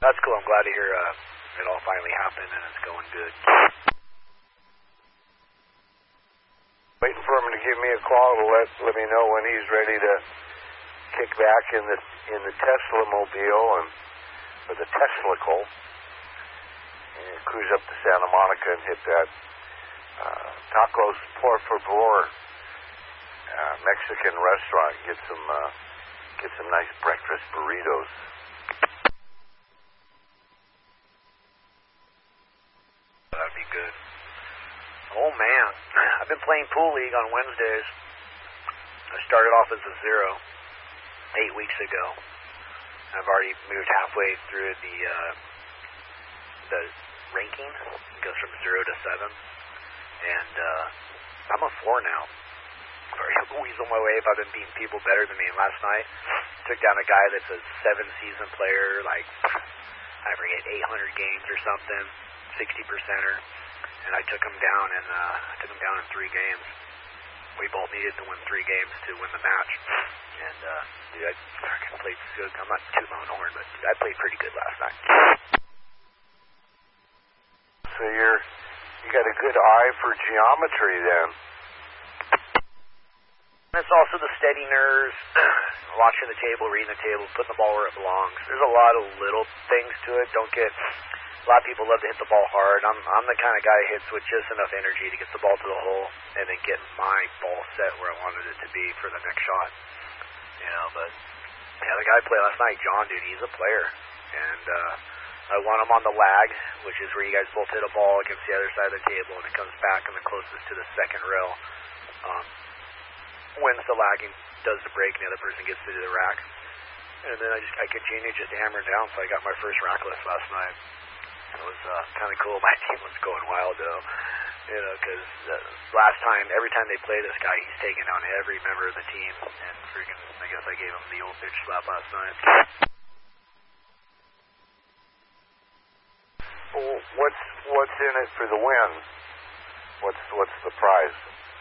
That's cool. I'm glad to hear it all finally happened and it's going good. Waiting for him to give me a call to let me know when he's ready to kick back in the Tesla mobile or the Teslacle and cruise up to Santa Monica and hit that Tacos Por Favor Mexican restaurant. Get some nice breakfast burritos. That'd be good. Oh man, I've been playing Pool League on Wednesdays. I started off as a 0 8 weeks ago. I've already moved halfway through the ranking. It goes from 0 to 7, and I'm a 4 now. Very weasel my way if I've been beating people better than me. And last night, took down a guy that's a 7-season player, like I forget 800 games or something, 60%er. And I took him down, and I took him down in 3 games. We both needed to win 3 games to win the match. And dude, I played good. I'm not tooting my own horn, but dude, I played pretty good last night. So you got a good eye for geometry then. And it's also the steady nerves, watching the table, reading the table, putting the ball where it belongs. There's a lot of little things to it. A lot of people love to hit the ball hard. I'm the kind of guy who hits with just enough energy to get the ball to the hole and then get my ball set where I wanted it to be for the next shot. You know, but yeah, the guy I played last night, John, dude, he's a player. And I won him on the lag, which is where you guys both hit a ball against the other side of the table and it comes back and the closest to the second rail wins the lag and does the break and the other person gets to the rack. And then I continued just to hammer it down, so I got my first rackless last night. It was kind of cool. My team was going wild, though, you know, because last time, every time they play this guy, he's taking down every member of the team, and freaking, I guess I gave him the old bitch slap last night. Well, what's in it for the win? What's the prize?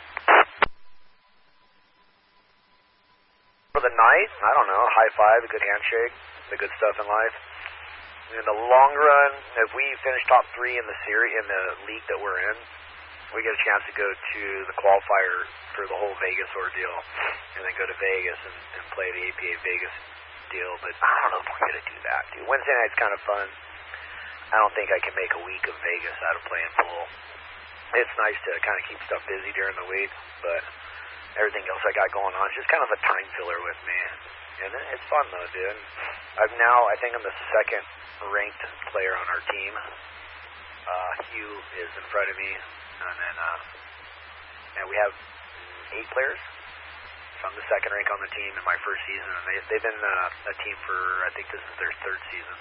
For the night, I don't know, a high five, a good handshake, the good stuff in life. In the long run, if we finish top 3 in the series, in the league that we're in, we get a chance to go to the qualifier for the whole Vegas ordeal, and then go to Vegas and play the APA Vegas deal. But I don't know if we're going to do that, dude. Wednesday night's kind of fun. I don't think I can make a week of Vegas out of playing pool. It's nice to kind of keep stuff busy during the week, but everything else I got going on is just kind of a time filler with me. And it's fun, though, dude. I think I'm the second ranked player on our team. Hugh is in front of me, and then and we have 8 players. So I'm the second rank on the team in my first season, and they've been a team for, I think this is their 3rd season.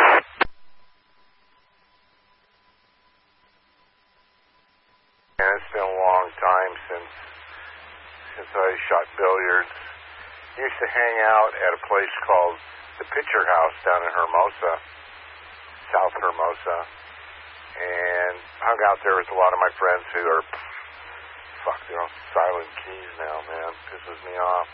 And it's been a long time since I shot billiards. Used to hang out at a place called the Pitcher House down in Hermosa, South Hermosa, and hung out there with a lot of my friends who are, they're on silent keys now, man. Pisses me off.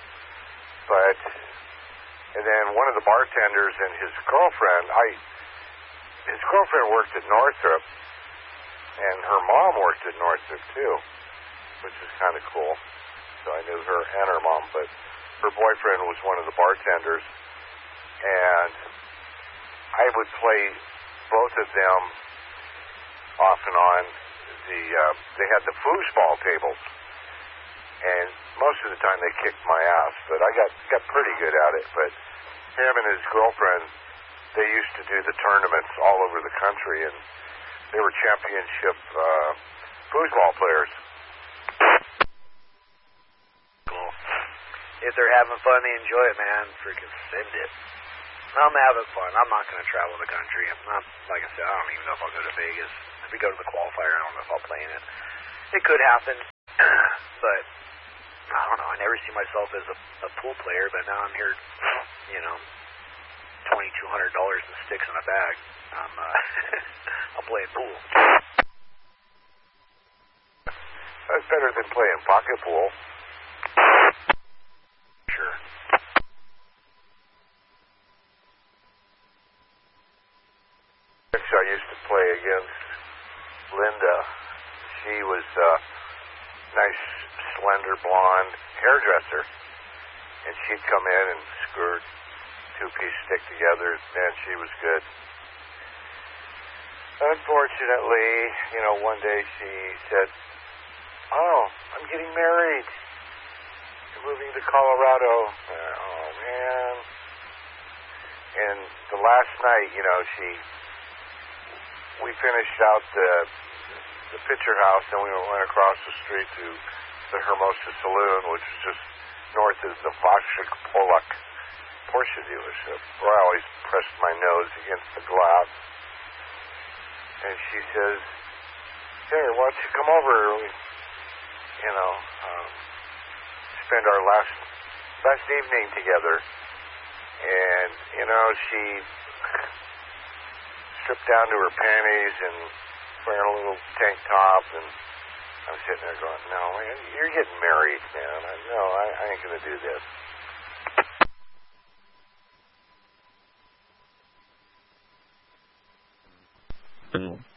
And then one of the bartenders and his girlfriend worked at Northrop, and her mom worked at Northrop too, which is kind of cool. So I knew her and her mom, but her boyfriend was one of the bartenders, and I would play both of them off and on. They had the foosball tables, and most of the time they kicked my ass, but I got pretty good at it. But him and his girlfriend, they used to do the tournaments all over the country, and they were championship foosball players. Cool. If they're having fun, they enjoy it, man. Freaking send it. I'm having fun. I'm not going to travel the country. Like I said, I don't even know if I'll go to Vegas. If we go to the qualifier, I don't know if I'll play in it. It could happen, but I don't know. I never see myself as a pool player, but now I'm here, you know, $2,200 in sticks in a bag. I'm playing pool. That's better than playing pocket pool. Sure. used to play against Linda. She was a nice, slender, blonde hairdresser. And she'd come in and screw her two-piece stick together. Man, she was good. Unfortunately, one day she said, "Oh, I'm getting married. I'm moving to Colorado." Oh, man. And the last night, we finished out the picture house, and we went across the street to the Hermosa Saloon, which is just north of the Vashik Polak Porsche dealership, where I always pressed my nose against the glass. And she says, "Hey, why don't you come over? Spend our last evening together." And she stripped down to her panties and wearing a little tank top, and I'm sitting there going, "No, man, you're getting married, man. I ain't gonna do this."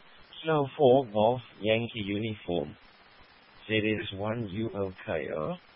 Snow 4 Golf Yankee Uniform. Series 1 ULKR.